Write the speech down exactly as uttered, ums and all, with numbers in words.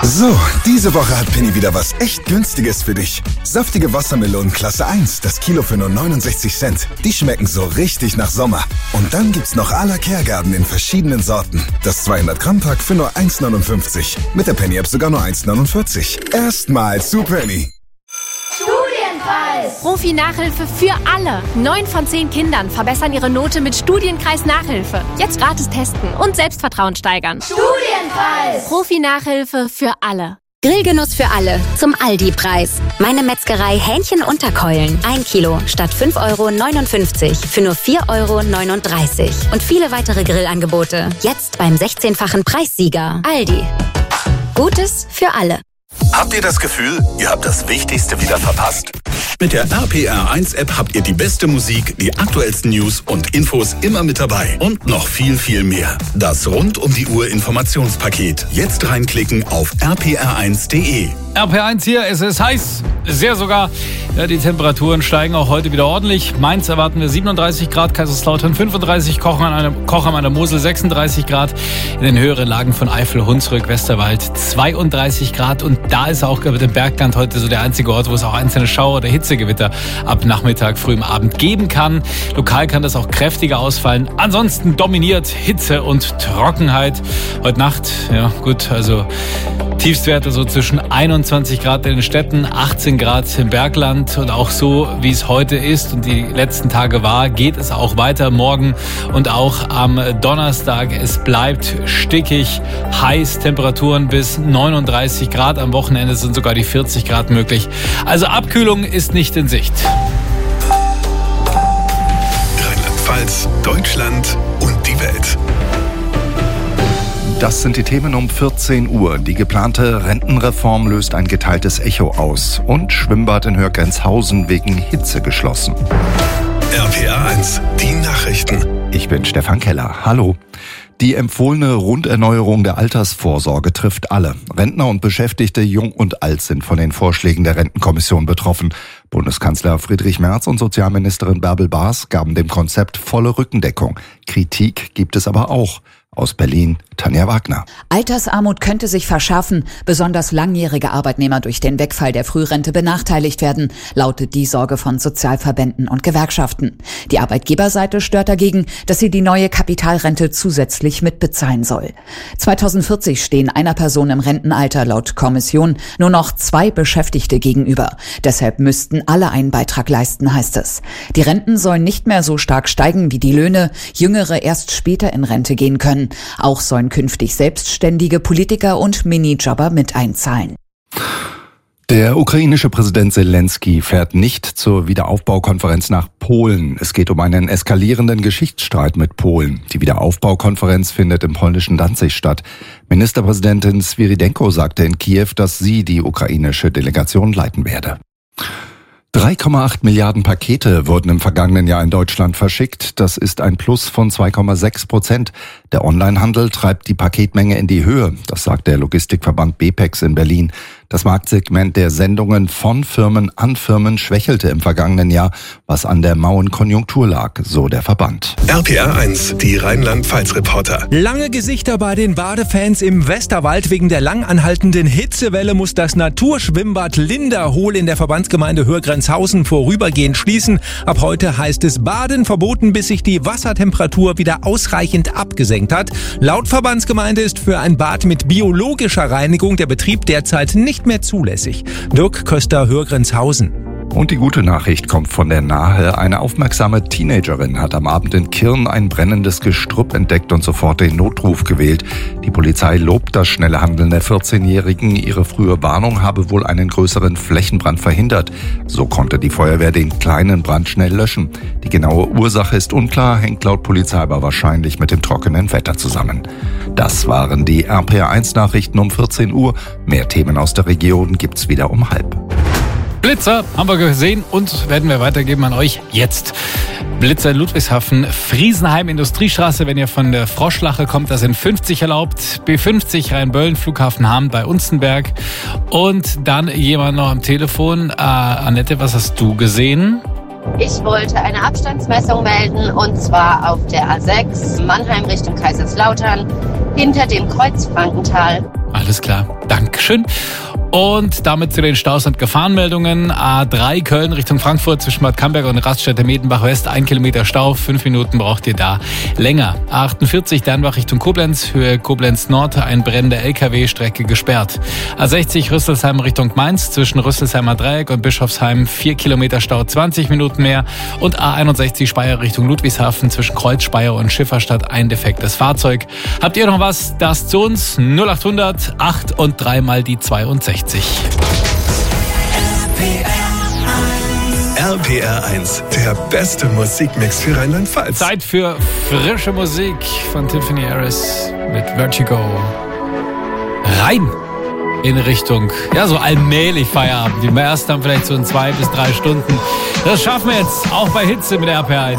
So, diese Woche hat Penny wieder was echt Günstiges für dich. Saftige Wassermelonen Klasse eins, das Kilo für nur neunundsechzig Cent. Die schmecken so richtig nach Sommer. Und dann gibt's noch à la Kergarten in verschiedenen Sorten. Das zweihundert Gramm Pack für nur eins neunundfünfzig. Mit der Penny App sogar nur eins neunundvierzig. Erstmal zu Penny. Studienkreis. Profi-Nachhilfe für alle. Neun von zehn Kindern verbessern ihre Note mit Studienkreis-Nachhilfe. Jetzt gratis testen und Selbstvertrauen steigern. Studienkreis. Profi-Nachhilfe für alle. Grillgenuss für alle zum Aldi-Preis. Meine Metzgerei Hähnchen-Unterkeulen. Ein Kilo statt fünf Euro neunundfünfzig für nur vier Euro neununddreißig. Und viele weitere Grillangebote. Jetzt beim sechzehnfachen Preissieger. Aldi. Gutes für alle. Habt ihr das Gefühl, ihr habt das Wichtigste wieder verpasst? Mit der R P R eins App habt ihr die beste Musik, die aktuellsten News und Infos immer mit dabei. Und noch viel, viel mehr. Das rund um die Uhr Informationspaket. Jetzt reinklicken auf r p r eins punkt d e. R P R eins hier, es ist heiß, sehr sogar. Ja, die Temperaturen steigen auch heute wieder ordentlich. Mainz erwarten wir siebenunddreißig Grad, Kaiserslautern fünfunddreißig, Kocham an der, Kocham an der Mosel sechsunddreißig Grad. In den höheren Lagen von Eifel, Hunsrück, Westerwald zweiunddreißig Grad. Und da ist auch über dem Bergland heute so der einzige Ort, wo es auch einzelne Schauer oder Hitzegewitter ab Nachmittag, früh im Abend geben kann. Lokal kann das auch kräftiger ausfallen. Ansonsten dominiert Hitze und Trockenheit. Heute Nacht, ja gut, also Tiefstwerte so zwischen einundzwanzig Grad in den Städten, achtzehn Grad im Bergland. Und auch so, wie es heute ist und die letzten Tage war, geht es auch weiter morgen und auch am Donnerstag. Es bleibt stickig, heiß, Temperaturen bis neununddreißig Grad. Am Wochenende sind sogar die vierzig Grad möglich. Also Abkühlung ist nicht in Sicht. Rheinland-Pfalz, Deutschland und die Welt. Das sind die Themen um vierzehn Uhr. Die geplante Rentenreform löst ein geteiltes Echo aus. Und Schwimmbad in Hörgrenzhausen wegen Hitze geschlossen. R P R eins, die Nachrichten. Ich bin Stefan Keller. Hallo. Die empfohlene Runderneuerung der Altersvorsorge trifft alle. Rentner und Beschäftigte, jung und alt, sind von den Vorschlägen der Rentenkommission betroffen. Bundeskanzler Friedrich Merz und Sozialministerin Bärbel Baas gaben dem Konzept volle Rückendeckung. Kritik gibt es aber auch. Aus Berlin, Tanja Wagner. Altersarmut könnte sich verschärfen. Besonders langjährige Arbeitnehmer durch den Wegfall der Frührente benachteiligt werden, lautet die Sorge von Sozialverbänden und Gewerkschaften. Die Arbeitgeberseite stört dagegen, dass sie die neue Kapitalrente zusätzlich mitbezahlen soll. zweitausendvierzig stehen einer Person im Rentenalter laut Kommission nur noch zwei Beschäftigte gegenüber. Deshalb müssten alle einen Beitrag leisten, heißt es. Die Renten sollen nicht mehr so stark steigen wie die Löhne, Jüngere erst später in Rente gehen können. Auch sollen künftig selbstständige Politiker und Minijobber mit einzahlen. Der ukrainische Präsident Zelensky fährt nicht zur Wiederaufbaukonferenz nach Polen. Es geht um einen eskalierenden Geschichtsstreit mit Polen. Die Wiederaufbaukonferenz findet im polnischen Danzig statt. Ministerpräsidentin Swirydenko sagte in Kiew, dass sie die ukrainische Delegation leiten werde. drei Komma acht Milliarden Pakete wurden im vergangenen Jahr in Deutschland verschickt. Das ist ein Plus von zwei Komma sechs Prozent. Der Onlinehandel treibt die Paketmenge in die Höhe. Das sagt der Logistikverband BPEX in Berlin. Das Marktsegment der Sendungen von Firmen an Firmen schwächelte im vergangenen Jahr, was an der mauen Konjunktur lag, so der Verband. R P R eins, die Rheinland-Pfalz-Reporter. Lange Gesichter bei den Badefans im Westerwald. Wegen der lang anhaltenden Hitzewelle muss das Naturschwimmbad Linderhohl in der Verbandsgemeinde Hörgrenzhausen vorübergehend schließen. Ab heute heißt es Baden verboten, bis sich die Wassertemperatur wieder ausreichend abgesenkt hat. Laut Verbandsgemeinde ist für ein Bad mit biologischer Reinigung der Betrieb derzeit nicht mehr zulässig. Dirk Köster, Hörgrenzhausen. Und die gute Nachricht kommt von der Nahe. Eine aufmerksame Teenagerin hat am Abend in Kirn ein brennendes Gestrüpp entdeckt und sofort den Notruf gewählt. Die Polizei lobt das schnelle Handeln der vierzehnjährigen. Ihre frühe Warnung habe wohl einen größeren Flächenbrand verhindert. So konnte die Feuerwehr den kleinen Brand schnell löschen. Die genaue Ursache ist unklar, hängt laut Polizei aber wahrscheinlich mit dem trockenen Wetter zusammen. Das waren die R P R eins Nachrichten um vierzehn Uhr. Mehr Themen aus der Region gibt's wieder um halb. Blitzer haben wir gesehen und werden wir weitergeben an euch jetzt. Blitzer in Ludwigshafen, Friesenheim, Industriestraße, wenn ihr von der Froschlache kommt, da sind fünfzig erlaubt. B fünfzig Rheinböllen, Flughafen Hamm bei Unzenberg. Und dann jemand noch am Telefon. Äh, Annette, was hast du gesehen? Ich wollte eine Abstandsmessung melden und zwar auf der A sechs Mannheim Richtung Kaiserslautern hinter dem Kreuz Frankenthal. Alles klar, Dankeschön. Und damit zu den Staus- und Gefahrenmeldungen. A drei Köln Richtung Frankfurt zwischen Bad Camberg und Raststätte Medenbach West. Ein Kilometer Stau, fünf Minuten braucht ihr da länger. A achtundvierzig Dernbach Richtung Koblenz, Höhe Koblenz Nord, ein brennender L K W, Strecke gesperrt. A sechzig Rüsselsheim Richtung Mainz zwischen Rüsselsheimer Dreieck und Bischofsheim, vier Kilometer Stau, zwanzig Minuten mehr. Und A einundsechzig Speyer Richtung Ludwigshafen zwischen Kreuz, Speyer und Schifferstadt, ein defektes Fahrzeug. Habt ihr noch was? Das zu uns null achthundert acht und dreimal die zweiundsechzig. R P R eins, der beste Musikmix für Rheinland-Pfalz. Zeit für frische Musik von Tiffany Harris mit Vertigo. Rein in Richtung, ja, so allmählich Feierabend. Die meisten haben vielleicht so in zwei bis drei Stunden. Das schaffen wir jetzt auch bei Hitze mit R P R eins.